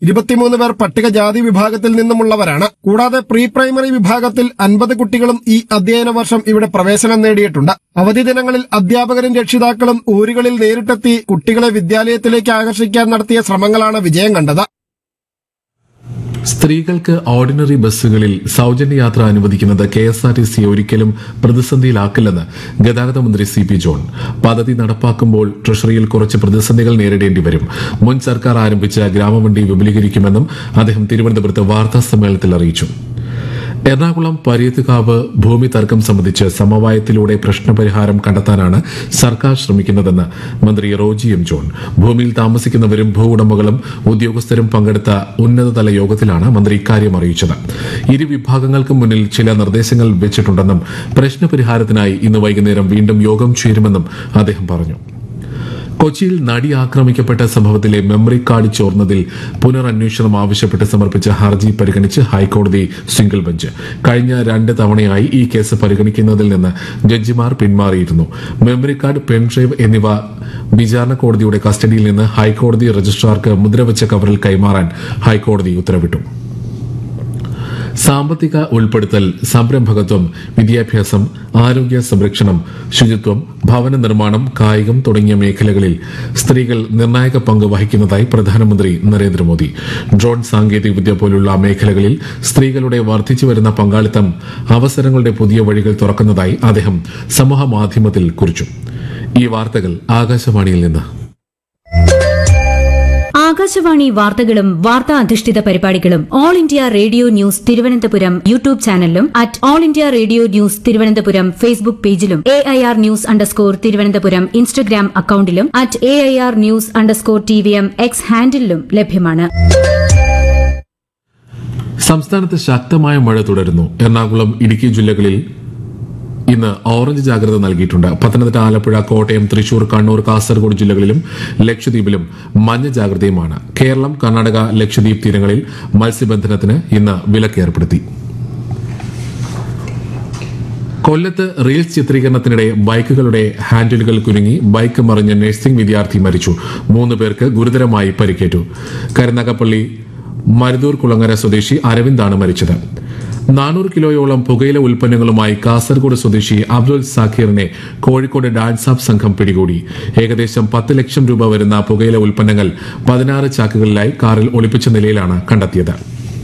23 പേർ പട്ടികജാതി വിഭാഗത്തിൽ നിന്നുമുള്ളവരാണ്. കൂടാതെ പ്രീ പ്രൈമറി വിഭാഗത്തിൽ 50 കുട്ടികളും ഈ അധ്യയന വർഷം ഇവിടെ പ്രവേശനം നേടിയിട്ടുണ്ട്. അവധി ദിനങ്ങളിൽ അധ്യാപകരും രക്ഷിതാക്കളും ഊരുകളിൽ നേരിട്ടെത്തി കുട്ടികളെ വിദ്യാലയത്തിലേക്ക് ആകർഷിക്കാൻ നടത്തിയ ശ്രമങ്ങളാണ് വിജയം കണ്ടത്. സ്ത്രീകൾക്ക് ഓർഡിനറി ബസ്സുകളിൽ സൌജന്യ യാത്ര അനുവദിക്കുന്നത് KSRTC ഒരിക്കലും പ്രതിസന്ധിയിലാക്കില്ലെന്ന് ഗതാഗത മന്ത്രി CP ജോൺ. പദ്ധതി നടപ്പാക്കുമ്പോൾ ട്രഷറിയിൽ കുറച്ച് പ്രതിസന്ധികൾ നേരിടേണ്ടി വരും. മുൻ സർക്കാർ ആരംഭിച്ച ഗ്രാമവണ്ടി വിപുലീകരിക്കുമെന്നും അദ്ദേഹം തിരുവനന്തപുരത്ത് വാർത്താ സമ്മേളനത്തിൽ അറിയിച്ചു. എറണാകുളം പരീത്തുകാവ് ഭൂമി തർക്കം സംബന്ധിച്ച് സമവായത്തിലൂടെ പ്രശ്നപരിഹാരം കണ്ടെത്താനാണ് സർക്കാർ ശ്രമിക്കുന്നതെന്ന് മന്ത്രി റോജി എം ജോൺ. ഭൂമിയിൽ താമസിക്കുന്നവരും ഭൂവുടമകളും ഉദ്യോഗസ്ഥരും പങ്കെടുത്ത ഉന്നതതല യോഗത്തിലാണ് മന്ത്രി ഇക്കാര്യം അറിയിച്ചത്. ഇരു വിഭാഗങ്ങൾക്കും മുന്നിൽ ചില നിർദ്ദേശങ്ങൾ വെച്ചിട്ടുണ്ടെന്നും പ്രശ്നപരിഹാരത്തിനായി ഇന്ന് വൈകുന്നേരം വീണ്ടും യോഗം ചേരുമെന്നും അദ്ദേഹം പറഞ്ഞു. കൊച്ചിയിൽ നടി ആക്രമിക്കപ്പെട്ട സംഭവത്തിലെ മെമ്മറി കാർഡ് ചോർന്നതിൽ പുനരന്വേഷണം ആവശ്യപ്പെട്ട് സമർപ്പിച്ച ഹർജി പരിഗണിച്ച് ഹൈക്കോടതി സിംഗിൾ ബെഞ്ച്. കഴിഞ്ഞ 2 തവണയായി ഈ കേസ് പരിഗണിക്കുന്നതിൽ നിന്ന് ജഡ്ജിമാർ പിന്മാറിയിരുന്നു. മെമ്മറി കാർഡ്, പെൻഡ്രൈവ് എന്നിവ വിചാരണ കോടതിയുടെ കസ്റ്റഡിയിൽ നിന്ന് ഹൈക്കോടതി രജിസ്ട്രാർക്ക് മുദ്രവച്ച കവറിൽ കൈമാറാൻ ഹൈക്കോടതി ഉത്തരവിട്ടു. സാമ്പത്തിക ഉൾപ്പെടുത്തൽ, സംരംഭകത്വം, വിദ്യാഭ്യാസം, ആരോഗ്യ സംരക്ഷണം, ശുചിത്വം, ഭവന നിർമ്മാണം, കായികം തുടങ്ങിയ മേഖലകളിൽ സ്ത്രീകൾ നിർണായക പങ്ക് വഹിക്കുന്നതായി പ്രധാനമന്ത്രി നരേന്ദ്രമോദി. ഡ്രോൺ സാങ്കേതികവിദ്യ പോലുള്ള മേഖലകളിൽ സ്ത്രീകളുടെ വർദ്ധിച്ചുവരുന്ന പങ്കാളിത്തം അവസരങ്ങളുടെ പുതിയ വഴികൾ തുറക്കുന്നതായി അദ്ദേഹം സമൂഹമാധ്യമത്തിൽ കുറിച്ചു. ഈ വാർത്തകൾ ആകാശവാണിയിൽ നിന്ന്. ആകാശവാണി വാർത്തകളും വാർത്താ അധിഷ്ഠിത പരിപാടികളും all India radio news Thiruvananthapuram YouTube ചാനലിലും @all India radio news Thiruvananthapuram Facebook പേജിലും AIR ന്യൂസ് _ ഇൻസ്റ്റഗ്രാം അക്കൌണ്ടിലും @AIR ന്യൂസ് _ X ഹാൻഡിലും ലഭ്യമാണ്. സംസ്ഥാനത്ത് ശക്തമായ മഴ തുടരുന്നു. എറണാകുളം, ഇടുക്കി ജില്ലകളിൽ ഇന്ന് ഓറഞ്ച് ജാഗ്രത നൽകിയിട്ടുണ്ട്. പത്തനംതിട്ട, ആലപ്പുഴ, കോട്ടയം, തൃശൂർ, കണ്ണൂർ, കാസർഗോഡ് ജില്ലകളിലും ലക്ഷദ്വീപിലും മഞ്ഞ ജാഗ്രതയുമാണ്. കേരളം, കർണാടക, ലക്ഷദ്വീപ് തീരങ്ങളിൽ മത്സ്യബന്ധനത്തിന് ഇന്ന് വിലക്ക് ഏർപ്പെടുത്തി. കൊല്ലത്ത് റീൽസ് ചിത്രീകരണത്തിനിടെ ബൈക്കുകളുടെ ഹാൻഡിലുകൾ കുരുങ്ങി ബൈക്ക് മറിഞ്ഞ് നഴ്സിംഗ് വിദ്യാർത്ഥി മരിച്ചു. 3 പേർക്ക് ഗുരുതരമായി പരിക്കേറ്റു. കരുനാഗപ്പള്ളി മരുതൂർ കുളങ്ങര സ്വദേശി അരവിന്ദാണ് മരിച്ചത്. 400 കിലോയോളം പുകയില ഉൽപ്പന്നങ്ങളുമായി കാസർഗോഡ് സ്വദേശി അബ്ദുൽ സാഖിറിനെ കോഴിക്കോട് ഡാൻസ് ഓഫ് സംഘം പിടികൂടി. ഏകദേശം 10 ലക്ഷം രൂപ വരുന്ന പുകയില ഉൽപ്പന്നങ്ങൾ 16 ചാക്കുകളിലായി കാറിൽ ഒളിപ്പിച്ച നിലയിലാണ് കണ്ടെത്തിയത്.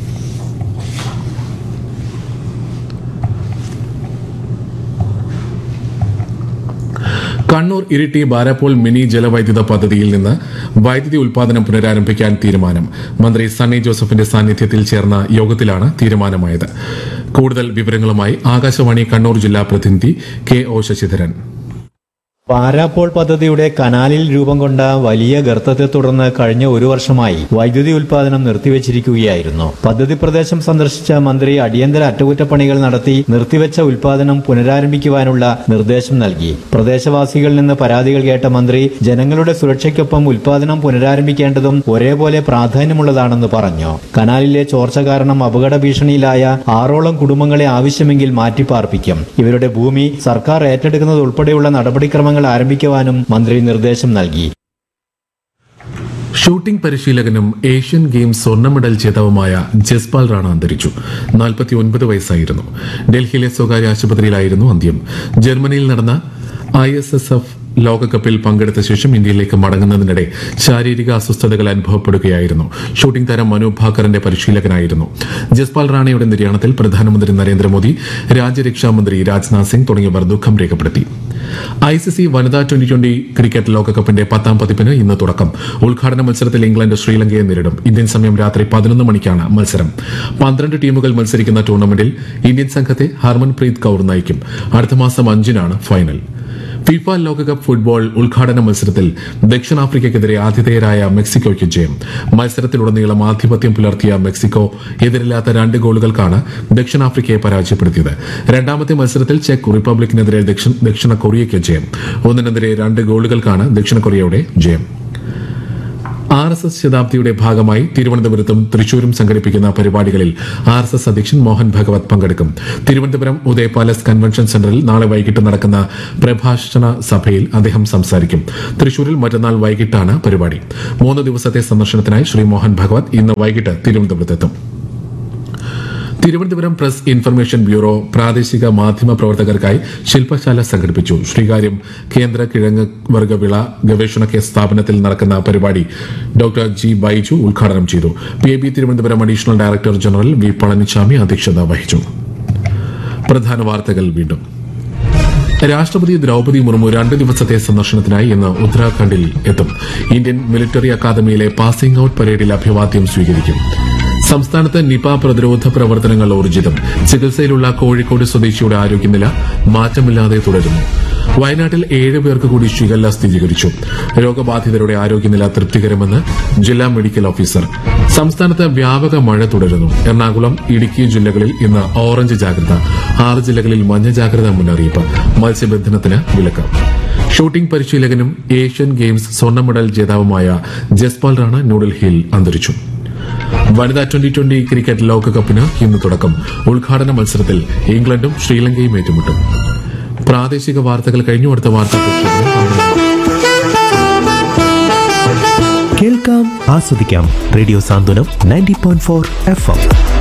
കണ്ണൂർ ഇരിട്ടി ബാരാപ്പോൾ മിനി ജലവൈദ്യുത പദ്ധതിയിൽ നിന്ന് വൈദ്യുതി ഉൽപാദനം പുനരാരംഭിക്കാൻ തീരുമാനം. മന്ത്രി സണ്ണി ജോസഫിന്റെ സാന്നിധ്യത്തിൽ ചേർന്ന യോഗത്തിലാണ് തീരുമാനമായത്. കൂടുതൽ വിവരങ്ങളുമായി ആകാശവാണി കണ്ണൂർ ജില്ലാ പ്രതിനിധി KO ശശിധരൻ. പാരാപ്പോൾ പദ്ധതിയുടെ കനാലിൽ രൂപം കൊണ്ട വലിയ ഗർത്തത്തെ തുടർന്ന് കഴിഞ്ഞ 1 വർഷമായി വൈദ്യുതി ഉൽപാദനം നിർത്തിവച്ചിരിക്കുകയായിരുന്നു. പദ്ധതി പ്രദേശം സന്ദർശിച്ച മന്ത്രി അടിയന്തര അറ്റകുറ്റപ്പണികൾ നടത്തി നിർത്തിവെച്ച ഉൽപാദനം പുനരാരംഭിക്കുവാനുള്ള നിർദ്ദേശം നൽകി. പ്രദേശവാസികളിൽ നിന്ന് പരാതികൾ കേട്ട മന്ത്രി ജനങ്ങളുടെ സുരക്ഷയ്ക്കൊപ്പം ഉൽപാദനം പുനരാരംഭിക്കേണ്ടതും ഒരേപോലെ പ്രാധാന്യമുള്ളതാണെന്ന് പറഞ്ഞു. കനാലിലെ ചോർച്ച കാരണം അപകട ഭീഷണിയിലായ 6ഓളം കുടുംബങ്ങളെ ആവശ്യമെങ്കിൽ മാറ്റിപ്പാർപ്പിക്കും. ഇവരുടെ ഭൂമി സർക്കാർ ഏറ്റെടുക്കുന്നത് ഉൾപ്പെടെയുള്ള നടപടിക്രമങ്ങൾ ആരംഭിക്കുവാനും മന്ത്രി നിർദ്ദേശം നൽകി. ഷൂട്ടിംഗ് പരിശീലകനും ഏഷ്യൻ ഗെയിംസ് സ്വർണ്ണ മെഡൽ ജേതാവുമായ ജസ്പാൽ റാണ അന്തരിച്ചു. 49 വയസ്സായിരുന്നു. ഡൽഹിയിലെ സ്വകാര്യ ആശുപത്രിയിലായിരുന്നു അന്ത്യം. ജർമ്മനിയിൽ നടന്ന ISSF ലോകകപ്പിൽ പങ്കെടുത്ത ശേഷം ഇന്ത്യയിലേക്ക് മടങ്ങുന്നതിനിടെ ശാരീരിക അസ്വസ്ഥതകൾ അനുഭവപ്പെടുകയായിരുന്നു. ഷൂട്ടിംഗ് താരം മനു ഭാക്കറിന്റെ പരിശീലകനായിരുന്നു. ജസ്പാൽ റാണയുടെ നിര്യാണത്തിൽ പ്രധാനമന്ത്രി നരേന്ദ്രമോദി, രാജ്യരക്ഷാമന്ത്രി രാജ്നാഥ് സിംഗ് തുടങ്ങിയവർ ദുഃഖം രേഖപ്പെടുത്തി. ICC വനിതാ 2020 ക്രിക്കറ്റ് ലോകകപ്പിന്റെ 10ാം പതിപ്പിന് ഇന്ന് തുടക്കം. ഉദ്ഘാടന മത്സരത്തിൽ ഇംഗ്ലണ്ട് ശ്രീലങ്കയെ നേരിടും. ഇന്ത്യൻ സമയം രാത്രി 11 മണിക്കാണ് മത്സരം. 12 ടീമുകൾ മത്സരിക്കുന്ന ടൂർണമെന്റിൽ ഇന്ത്യൻ സംഘത്തെ ഹർമൻപ്രീത് കൌർ നയിക്കും. അടുത്ത മാസം 5-നാണ് ഫൈനൽ. ഫിഫ ലോകകപ്പ് ഫുട്ബോൾ ഉദ്ഘാടന മത്സരത്തിൽ ദക്ഷിണാഫ്രിക്കയ്ക്കെതിരെ ആതിഥേയരായ മെക്സിക്കോയ്ക്ക് ജയം. മത്സരത്തിലുടനീളം ആധിപത്യം പുലർത്തിയ മെക്സിക്കോ എതിരില്ലാത്ത 2 ഗോളുകൾക്കാണ് ദക്ഷിണാഫ്രിക്കയെ പരാജയപ്പെടുത്തിയത്. രണ്ടാമത്തെ മത്സരത്തിൽ ചെക്ക് റിപ്പബ്ലിക്കിനെതിരെ ദക്ഷിണ കൊറിയയ്ക്ക് ജയം. 1-നെതിരെ 2 ഗോളുകൾക്കാണ് ദക്ഷിണ കൊറിയയുടെ ജയം. RSS ശതാബ്ദിയുടെ ഭാഗമായി തിരുവനന്തപുരത്തും തൃശൂരും സംഘടിപ്പിക്കുന്ന പരിപാടികളിൽ RSS അധ്യക്ഷൻ മോഹൻ ഭഗവത് പങ്കെടുക്കും. തിരുവനന്തപുരം ഉദയ പാലസ് കൺവെൻഷൻ സെന്ററിൽ നാളെ വൈകിട്ട് നടക്കുന്ന പ്രഭാഷണ സഭയിൽ അദ്ദേഹം സംസാരിക്കും. തൃശൂരിൽ മറ്റന്നാൾ വൈകിട്ടാണ് പരിപാടി. 3 ദിവസത്തെ സന്ദർശനത്തിനായി ശ്രീ മോഹൻ ഭഗവത് ഇന്ന് വൈകിട്ട് തിരുവനന്തപുരത്തെത്തും. തിരുവനന്തപുരം പ്രസ് ഇൻഫർമേഷൻ ബ്യൂറോ പ്രാദേശിക മാധ്യമ പ്രവർത്തകർക്കായി ശില്പശാല സംഘടിപ്പിച്ചു. ശ്രീകാര്യം കേന്ദ്ര കിഴങ്ങ് വർഗ്ഗ വിള ഗവേഷണ സ്ഥാപനത്തിൽ നടക്കുന്ന പരിപാടി ഡോക്ടർ ജി ബൈജു ഉദ്ഘാടനം ചെയ്തു. PIB Thiruvananthapuram additional director general V Palaniswami അധ്യക്ഷത വഹിച്ചു. പ്രധാന വാർത്തകൾ വീണ്ടും. രാഷ്ട്രപതി ദ്രൌപദി മുർമു 2 ദിവസത്തെ സന്ദർശനത്തിനായി ഇന്ന് ഉത്തരാഖണ്ഡിൽ എത്തും. ഇന്ത്യൻ മിലിറ്ററി അക്കാദമിയിലെ പാസിംഗ് ഔട്ട് പരേഡിൽ അഭിവാദ്യം സ്വീകരിക്കും. സംസ്ഥാനത്ത് നിപ പ്രതിരോധ പ്രവർത്തനങ്ങൾ ഊർജിതം. ചികിത്സയിലുള്ള കോഴിക്കോട് സ്വദേശിയുടെ ആരോഗ്യനില മാറ്റമില്ലാതെ തുടരുന്നു. വയനാട്ടിൽ 7 പേർക്ക് കൂടി ഷിഗല്ല സ്ഥിരീകരിച്ചു. രോഗബാധിതരുടെ ആരോഗ്യനില തൃപ്തികരമെന്ന് ജില്ലാ മെഡിക്കൽ ഓഫീസർ. സംസ്ഥാനത്ത് വ്യാപക മഴ തുടരുന്നു. എറണാകുളം, ഇടുക്കി ജില്ലകളിൽ ഇന്ന് ഓറഞ്ച് ജാഗ്രത. 6 ജില്ലകളിൽ മഞ്ഞ ജാഗ്രതാ മുന്നറിയിപ്പ്. മത്സ്യബന്ധനത്തിന് വിലക്ക്. ഷൂട്ടിംഗ് പരിശീലകനും ഏഷ്യൻ ഗെയിംസ് സ്വർണ്ണ മെഡൽ ജേതാവുമായ ജസ്പാൽ റാണ ന്യൂഡൽഹിയിൽ അന്തരിച്ചു. വനിതാ 2020 ക്രിക്കറ്റ് ലോകകപ്പിന് ഇന്ന് തുടക്കം. ഉദ്ഘാടന മത്സരത്തിൽ ഇംഗ്ലണ്ടും ശ്രീലങ്കയും ഏറ്റുമുട്ടും. പ്രാദേശിക വാർത്തകൾ കഴിഞ്ഞു. അടുത്ത വാർത്താ കേൾക്കാം, ആസ്വദിക്കാം. റേഡിയോ സാന്ത്വനം 90.4 FM.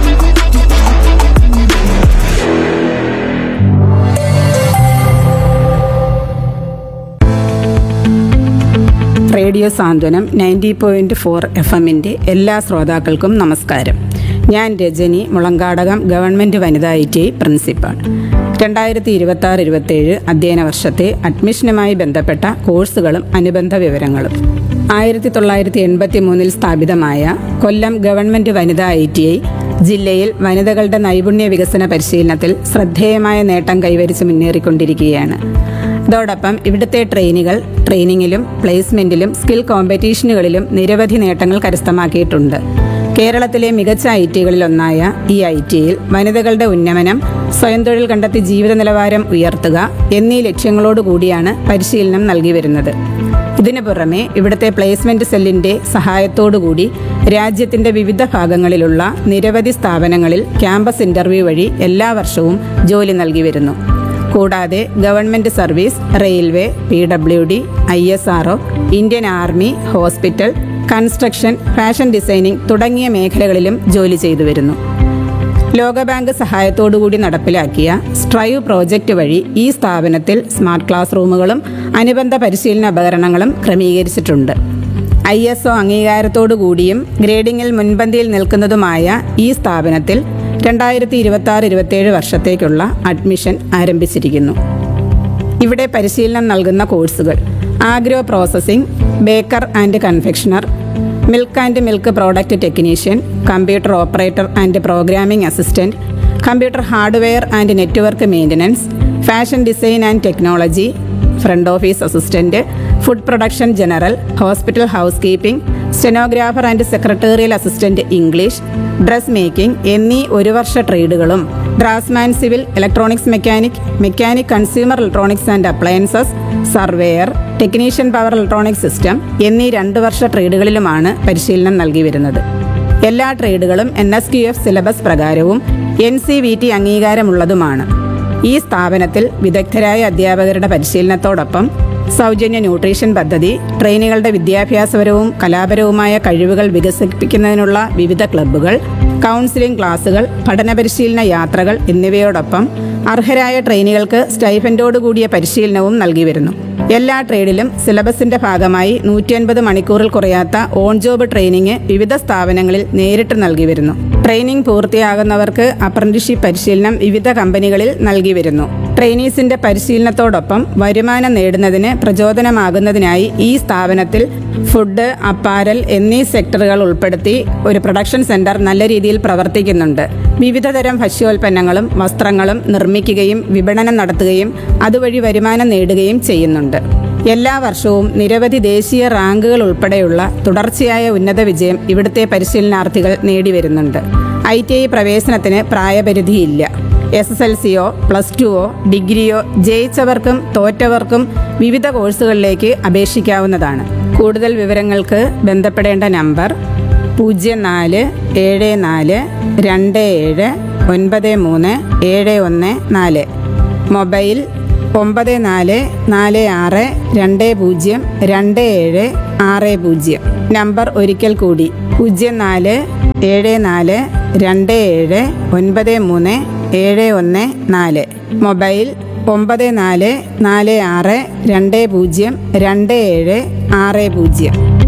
റേഡിയോ സാന്ത്വനം 90.4 FM-ന്റെ എല്ലാ ശ്രോതാക്കൾക്കും നമസ്കാരം. ഞാൻ രജനി, മുളങ്കാടകം ഗവൺമെന്റ് വനിതാ ITI പ്രിൻസിപ്പാൾ. 2026-27 അധ്യയന വർഷത്തെ അഡ്മിഷനുമായി ബന്ധപ്പെട്ട കോഴ്സുകളും അനുബന്ധ വിവരങ്ങളും. 1983 സ്ഥാപിതമായ കൊല്ലം ഗവൺമെന്റ് വനിതാ ITI ജില്ലയിൽ വനിതകളുടെ നൈപുണ്യ വികസന പരിശീലനത്തിൽ ശ്രദ്ധേയമായ നേട്ടം കൈവരിച്ച് മുന്നേറിക്കൊണ്ടിരിക്കുകയാണ്. അതോടൊപ്പം ഇവിടുത്തെ ട്രെയിനിങ്ങിലും പ്ലേസ്മെന്റിലും സ്കിൽ കോമ്പറ്റീഷനുകളിലും നിരവധി നേട്ടങ്ങൾ കരസ്ഥമാക്കിയിട്ടുണ്ട്. കേരളത്തിലെ മികച്ച ITകളിലൊന്നായ ഈ ITയിൽ വനിതകളുടെ ഉന്നമനം, സ്വയം തൊഴിൽ കണ്ടെത്തി ജീവിത നിലവാരം ഉയർത്തുക എന്നീ ലക്ഷ്യങ്ങളോടുകൂടിയാണ് പരിശീലനം നൽകി വരുന്നത്. ഇതിനു പുറമെ ഇവിടുത്തെ പ്ലേസ്മെന്റ് സെല്ലിന്റെ സഹായത്തോടുകൂടി രാജ്യത്തിന്റെ വിവിധ ഭാഗങ്ങളിലുള്ള നിരവധി സ്ഥാപനങ്ങളിൽ ക്യാമ്പസ് ഇന്റർവ്യൂ വഴി എല്ലാ വർഷവും ജോലി നൽകി വരുന്നു. കൂടാതെ government service, railway, PWD, ISRO, Indian army, hospital, construction, fashion designing തുടങ്ങിയ മേഖലകളിലും ജോലി ചെയ്തു വരുന്നു. ലോകബാങ്ക് സഹായത്തോടുകൂടി നടപ്പിലാക്കിയ സ്ട്രൈവ് പ്രോജക്റ്റ് വഴി ഈ സ്ഥാപനത്തിൽ സ്മാർട്ട് ക്ലാസ് റൂമുകളും അനുബന്ധ പരിശീലന ഉപകരണങ്ങളും ക്രമീകരിച്ചിട്ടുണ്ട്. ISO അംഗീകാരത്തോടുകൂടിയും ഗ്രേഡിംഗിൽ മുൻപന്തിയിൽ നിൽക്കുന്നതുമായ ഈ സ്ഥാപനത്തിൽ 2026-27 വർഷത്തേക്കുള്ള അഡ്മിഷൻ ആരംഭിച്ചിരിക്കുന്നു. ഇവിടെ പരിശീലനം നൽകുന്ന കോഴ്സുകൾ: agro processing, Baker and confectioner, milk and milk product technician, computer operator and programming assistant, computer hardware and network maintenance, fashion design and technology, front office assistant, food production general, hospital house keeping, stenographer and secretarial assistant English, dress making എന്നീ 1 വർഷ ട്രേഡുകളും, draughtsman civil, electronics mechanic consumer electronics and appliances, surveyor, technician power electronic system എന്നീ 2 വർഷ ട്രേഡുകളിലുമാണ് പരിശീലനം നൽകി വരുന്നത്. എല്ലാ ട്രേഡുകളും NSQF syllabus പ്രകാരവും NCVT അംഗീകാരമുള്ളതുമാണ്. ഈ സ്ഥാപനത്തിൽ വിദഗ്ധരായ അധ്യാപകരുടെ പരിശീലനത്തോടൊപ്പം സൗജന്യ ന്യൂട്രീഷൻ പദ്ധതി, ട്രെയിനികളുടെ വിദ്യാഭ്യാസപരവും കലാപരവുമായ കഴിവുകൾ വികസിപ്പിക്കുന്നതിനുള്ള വിവിധ ക്ലബ്ബുകൾ, കൗൺസിലിംഗ് ക്ലാസുകൾ, പഠന പരിശീലന യാത്രകൾ എന്നിവയോടൊപ്പം അർഹരായ ട്രെയിനികൾക്ക് സ്റ്റൈഫൻഡോടുകൂടിയ പരിശീലനവും നൽകി വരുന്നു. എല്ലാ ട്രേഡിലും സിലബസിന്റെ ഭാഗമായി 150 മണിക്കൂറിൽ കുറയാത്ത ഓൺ ജോബ് ട്രെയിനിങ് വിവിധ സ്ഥാപനങ്ങളിൽ നേരിട്ട് നൽകി വരുന്നു. ട്രെയിനിങ് പൂർത്തിയാകുന്നവർക്ക് അപ്രന്റീസ്ഷിപ്പ് പരിശീലനം വിവിധ കമ്പനികളിൽ നൽകി വരുന്നു. ട്രെയിനീസിന്റെ പരിശീലനത്തോടൊപ്പം വരുമാനം നേടുന്നതിന് പ്രചോദനമാകുന്നതിനായി ഈ സ്ഥാപനത്തിൽ ഫുഡ്, അപ്പാരൽ എന്നീ സെക്ടറുകൾ ഉൾപ്പെടുത്തി ഒരു പ്രൊഡക്ഷൻ സെന്റർ നല്ല രീതിയിൽ പ്രവർത്തിക്കുന്നുണ്ട്. വിവിധതരം ഭക്ഷ്യോൽപ്പന്നങ്ങളും വസ്ത്രങ്ങളും നിർമ്മിക്കുകയും വിപണനം നടത്തുകയും അതുവഴി വരുമാനം നേടുകയും ചെയ്യുന്നുണ്ട്. എല്ലാ വർഷവും നിരവധി ദേശീയ റാങ്കുകൾ ഉൾപ്പെടെയുള്ള തുടർച്ചയായ ഉന്നത വിജയം ഇവിടുത്തെ പരിശീലനാർത്ഥികൾ നേടിവരുന്നുണ്ട്. ITI പ്രവേശനത്തിന് പ്രായപരിധിയില്ല. SSLCയോ +2ഓ ഡിഗ്രിയോ ജയിച്ചവർക്കും തോറ്റവർക്കും വിവിധ കോഴ്സുകളിലേക്ക് അപേക്ഷിക്കാവുന്നതാണ്. കൂടുതൽ വിവരങ്ങൾക്ക് ബന്ധപ്പെടേണ്ട നമ്പർ 0424279371 മൊബൈൽ 9446202760. നമ്പർ ഒരിക്കൽ കൂടി 0474279371 മൊബൈൽ 9446202760.